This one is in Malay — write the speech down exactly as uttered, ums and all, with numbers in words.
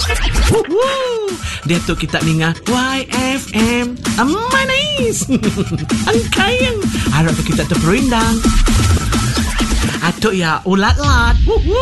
Woohoo! Dia tu kita dengar Y F M. Manis. Angkayang. Harap kita terperindang. Atuk ya ulat-lat. Woohoo!